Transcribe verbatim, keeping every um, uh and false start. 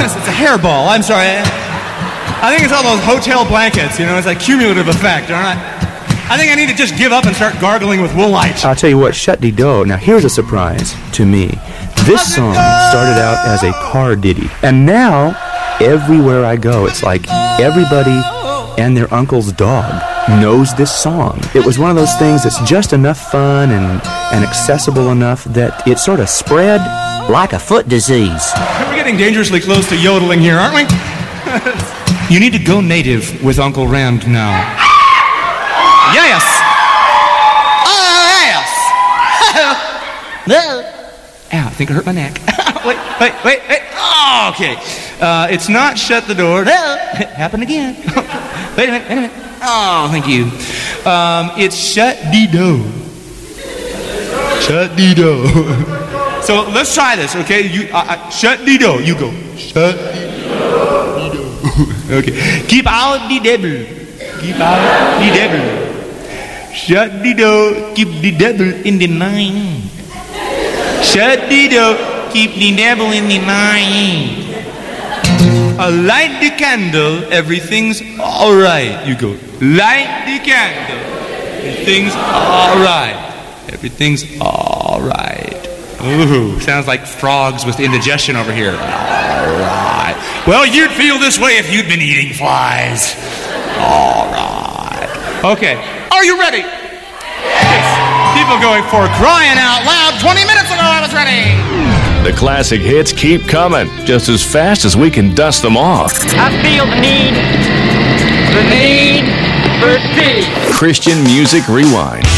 It's, it's a hairball. I'm sorry. I think it's all those hotel blankets. You know, it's like cumulative effect. All right. I think I need to just give up and start gargling with woolite. I'll tell you what, Shut-dee-do. Now, here's a surprise to me. This song started out as a car ditty, and now, everywhere I go, it's like everybody and their uncle's dog knows this song. It was one of those things that's just enough fun and, and accessible enough that it sort of spread like a foot disease. We're getting dangerously close to yodeling here, aren't we? You need to go native with Uncle Rand now. Yes! Oh, yes! Ow, I think I hurt my neck. wait, wait, wait, wait. Oh, okay. Uh, it's not shut the door. It happened again. wait a minute, wait a minute. Oh, thank you. Um, it's shut-dee-do. Shut-dee-do. So let's try this, okay? You uh, uh, shut-dee-do. You go. Shut-dee-do. Okay. Keep out the devil. Keep out the devil. Shut-dee-do, keep the devil in the night. Shut-dee-do, keep the devil in the night. Uh, light the candle, everything's alright. You go, light the candle, everything's alright. Everything's alright. Ooh, sounds like frogs with indigestion over here. Alright. Well, you'd feel this way if you'd been eating flies. Alright. Okay. Are you ready? Yes. People going for crying out loud. twenty minutes ago I was ready. The classic hits keep coming, just as fast as we can dust them off. I feel the need, the need for speed. Christian Music Rewind.